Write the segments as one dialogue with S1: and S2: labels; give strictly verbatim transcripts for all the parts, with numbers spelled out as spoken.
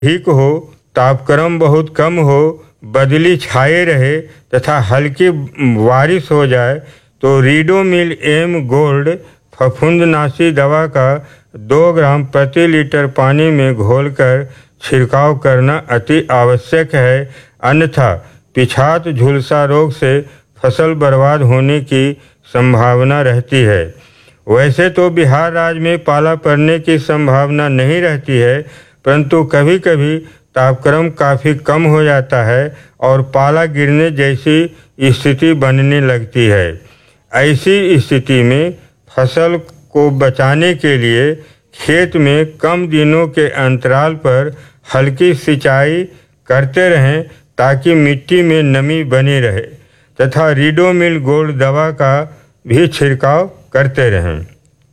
S1: ठीक हो, तापक्रम बहुत कम हो, बदली छाए रहे तथा हल्की बारिश हो जाए तो रीडोमिल एम गोल्ड फफूंदनाशी दवा का दो ग्राम प्रति लीटर पानी में घोलकर छिड़काव करना अति आवश्यक है, अन्यथा पिछात झुलसा रोग से फसल बर्बाद होने की संभावना रहती है। वैसे तो बिहार राज्य में पाला पड़ने की संभावना नहीं रहती है, परंतु कभी कभी तापक्रम काफ़ी कम हो जाता है और पाला गिरने जैसी स्थिति बनने लगती है। ऐसी स्थिति में फसल को बचाने के लिए खेत में कम दिनों के अंतराल पर हल्की सिंचाई करते रहें ताकि मिट्टी में नमी बनी रहे तथा रीडोमिल गोल्ड दवा का भी छिड़काव करते रहें।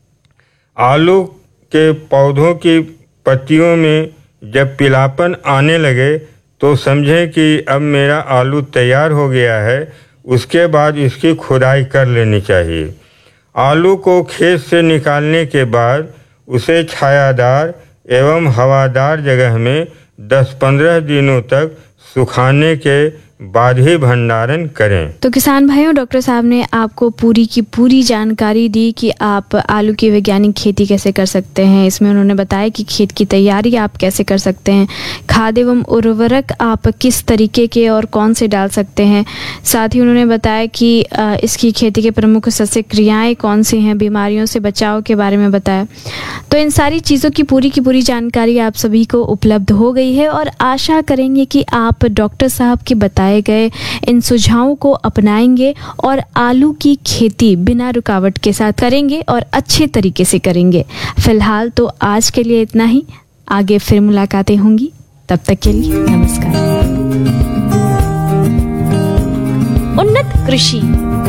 S1: आलू के पौधों की पत्तियों में जब पीलापन आने लगे तो समझें कि अब मेरा आलू तैयार हो गया है। उसके बाद इसकी खुदाई कर लेनी चाहिए। आलू को खेत से निकालने के बाद उसे छायादार एवं हवादार जगह में दस पंद्रह दिनों तक सुखाने के बाद ही भंडारण करें।
S2: तो किसान भाइयों, डॉक्टर साहब ने आपको पूरी की पूरी जानकारी दी कि आप आलू की वैज्ञानिक खेती कैसे कर सकते हैं। इसमें उन्होंने बताया कि खेत की तैयारी आप कैसे कर सकते हैं, खाद एवं उर्वरक आप किस तरीके के और कौन से डाल सकते हैं। साथ ही उन्होंने बताया कि इसकी खेती के प्रमुख सस्य क्रियाएँ कौन सी हैं, बीमारियों से बचाव के बारे में बताया। तो इन सारी चीज़ों की पूरी की पूरी जानकारी आप सभी को उपलब्ध हो गई है और आशा करेंगे कि आप डॉक्टर साहब के बताए गए इन सुझावों को अपनाएंगे और आलू की खेती बिना रुकावट के साथ करेंगे और अच्छे तरीके से करेंगे। फिलहाल तो आज के लिए इतना ही, आगे फिर मुलाकातें होंगी, तब तक के लिए नमस्कार। उन्नत कृषि